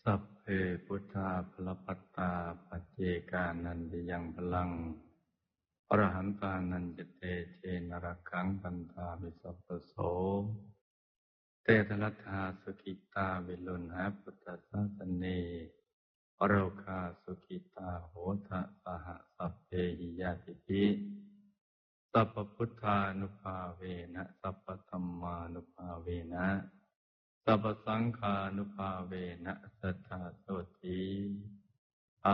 สัพเพพุทธาภลปัตตาปัจเจกานันติยังพลังอรหันตานันจเตเชนรกังปันตาวิสัพพโสเตทรัตถาสุขิตาวิลุณหะพุทธศาสเนอโรคาสุขิตาโหทะสหสัพเพหิยาติภิสัพพพุทธานุภาเวนะสัพพธัมมานุภาเวนะสัพพสังฆานุภาเวนะสัทธาโสติ